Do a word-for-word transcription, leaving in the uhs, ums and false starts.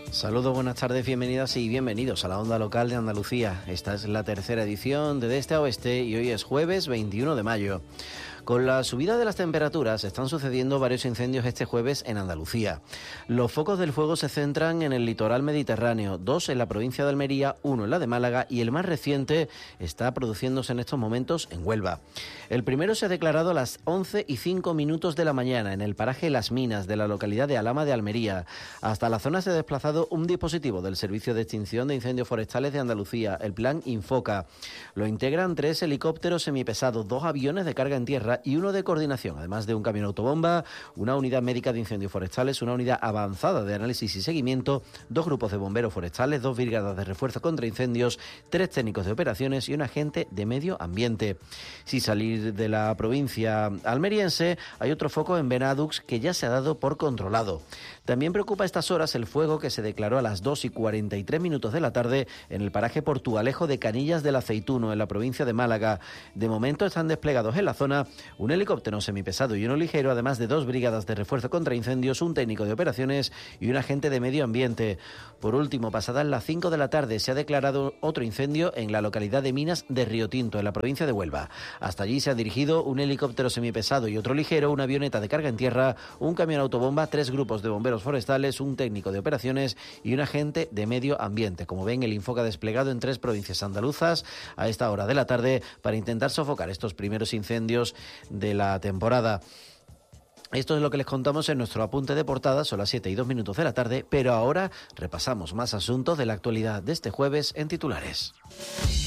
Saludos, buenas tardes, bienvenidas y bienvenidos a la Onda Local de Andalucía. Esta es la tercera edición de De Este a Oeste y hoy es jueves veintiuno de mayo. Con la subida de las temperaturas están sucediendo varios incendios este jueves en Andalucía. Los focos del fuego se centran en el litoral mediterráneo, dos en la provincia de Almería, uno en la de Málaga y el más reciente está produciéndose en estos momentos en Huelva. El primero se ha declarado a las once y cinco minutos de la mañana en el paraje Las Minas de la localidad de Alhama de Almería. Hasta la zona se ha desplazado un dispositivo del Servicio de Extinción de Incendios Forestales de Andalucía, el Plan Infoca. Lo integran tres helicópteros semipesados, dos aviones de carga en tierra y uno de coordinación, además de un camión autobomba, una unidad médica de incendios forestales, una unidad avanzada de análisis y seguimiento, dos grupos de bomberos forestales, dos brigadas de refuerzo contra incendios, tres técnicos de operaciones y un agente de medio ambiente. Sin salir de la provincia almeriense, hay otro foco en Benadux que ya se ha dado por controlado. También preocupa a estas horas el fuego que se declaró a las dos y cuarenta y tres minutos de la tarde en el paraje Portualejo de Canillas del Aceituno, en la provincia de Málaga. De momento están desplegados en la zona un helicóptero semipesado y uno ligero, además de dos brigadas de refuerzo contra incendios, un técnico de operaciones y un agente de medio ambiente. Por último, pasadas las cinco de la tarde, se ha declarado otro incendio en la localidad de Minas de Río Tinto, en la provincia de Huelva. Hasta allí se han dirigido un helicóptero semipesado y otro ligero, una avioneta de carga en tierra, un camión autobomba, tres grupos de bomberos forestales, un técnico de operaciones y un agente de medio ambiente. Como ven, el Infoca desplegado en tres provincias andaluzas a esta hora de la tarde para intentar sofocar estos primeros incendios de la temporada. Esto es lo que les contamos en nuestro apunte de portada, son las siete y dos minutos de la tarde, pero ahora repasamos más asuntos de la actualidad de este jueves en titulares.